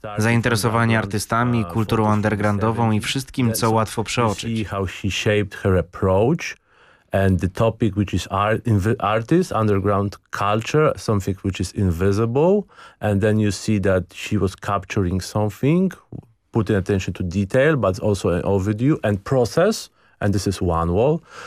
Zainteresowanie artystami, kulturą undergroundową i wszystkim, co łatwo przeoczyć. And the topic, which is artist, underground culture, something which is invisible. And then you see that she was capturing something, putting attention to detail, but also an overview and process. And this is one wall.